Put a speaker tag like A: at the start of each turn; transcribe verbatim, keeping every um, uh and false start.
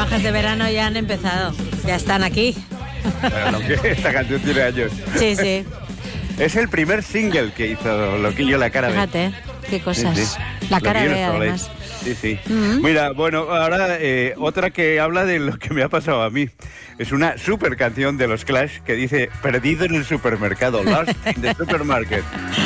A: rebajas de verano ya han empezado. Ya están aquí.
B: Bueno, esta canción tiene años.
A: Sí, sí.
B: Es el primer single que hizo Loquillo La Cara B.
A: Fíjate, qué cosas.
B: Sí, sí.
A: La Cara
B: Loquillo
A: B, además.
B: Sí, sí.
A: Mm-hmm.
B: Mira, bueno, ahora eh, otra que habla de lo que me ha pasado a mí. Es una super canción de los Clash que dice: perdido en el supermercado, lost in the supermarket.